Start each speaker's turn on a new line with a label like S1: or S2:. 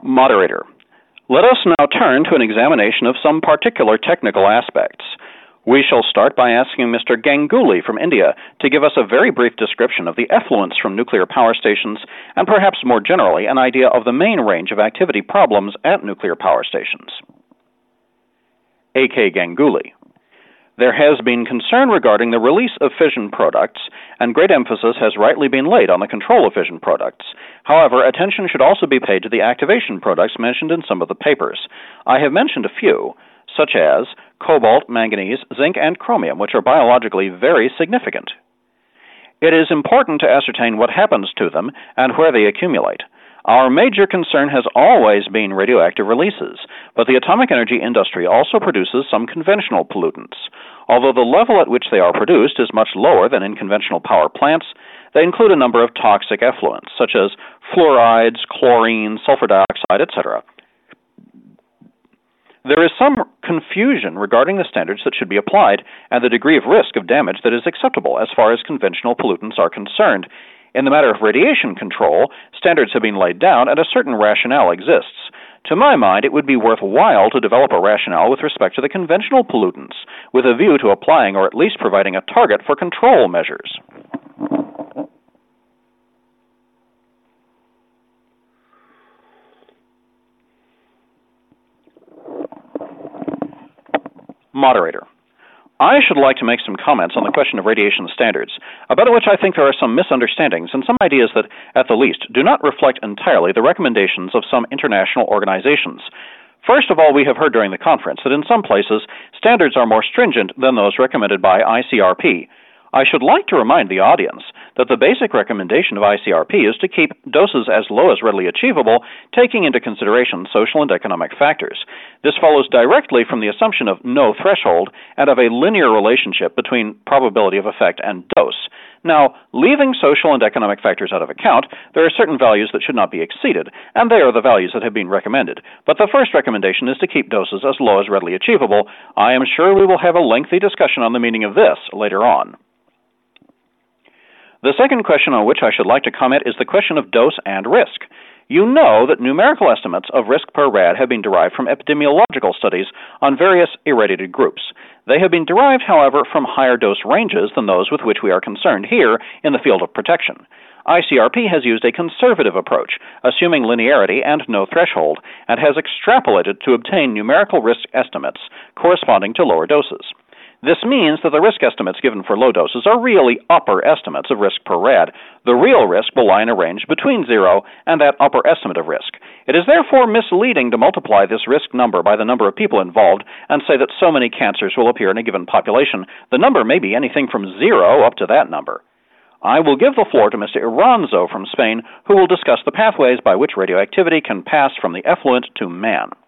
S1: Moderator, let us now turn to an examination of some particular technical aspects. We shall start by asking Mr. Ganguly from India to give us a very brief description of the effluents from nuclear power stations and perhaps more generally an idea of the main range of activity problems at nuclear power stations. A.K. Ganguly. There has been concern regarding the release of fission products, and great emphasis has rightly been laid on the control of fission products. However, attention should also be paid to the activation products mentioned in some of the papers. I have mentioned a few, such as cobalt, manganese, zinc, and chromium, which are biologically very significant. It is important to ascertain what happens to them and where they accumulate. Our major concern has always been radioactive releases, but the atomic energy industry also produces some conventional pollutants. Although the level at which they are produced is much lower than in conventional power plants, they include a number of toxic effluents, such as fluorides, chlorine, sulfur dioxide, etc. There is some confusion regarding the standards that should be applied and the degree of risk of damage that is acceptable as far as conventional pollutants are concerned. In the matter of radiation control, standards have been laid down and a certain rationale exists. To my mind, it would be worthwhile to develop a rationale with respect to the conventional pollutants, with a view to applying or at least providing a target for control measures. Moderator. I should like to make some comments on the question of radiation standards, about which I think there are some misunderstandings and some ideas that, at the least, do not reflect entirely the recommendations of some international organizations. First of all, we have heard during the conference that in some places, standards are more stringent than those recommended by ICRP. I should like to remind the audience that the basic recommendation of ICRP is to keep doses as low as readily achievable, taking into consideration social and economic factors. This follows directly from the assumption of no threshold and of a linear relationship between probability of effect and dose. Now, leaving social and economic factors out of account, there are certain values that should not be exceeded, and they are the values that have been recommended. But the first recommendation is to keep doses as low as readily achievable. I am sure we will have a lengthy discussion on the meaning of this later on. The second question on which I should like to comment is the question of dose and risk. You know that numerical estimates of risk per rad have been derived from epidemiological studies on various irradiated groups. They have been derived, however, from higher dose ranges than those with which we are concerned here in the field of protection. ICRP has used a conservative approach, assuming linearity and no threshold, and has extrapolated to obtain numerical risk estimates corresponding to lower doses. This means that the risk estimates given for low doses are really upper estimates of risk per rad. The real risk will lie in a range between 0 and that upper estimate of risk. It is therefore misleading to multiply this risk number by the number of people involved and say that so many cancers will appear in a given population. The number may be anything from 0 up to that number. I will give the floor to Mr. Iranzo from Spain, who will discuss the pathways by which radioactivity can pass from the effluent to man.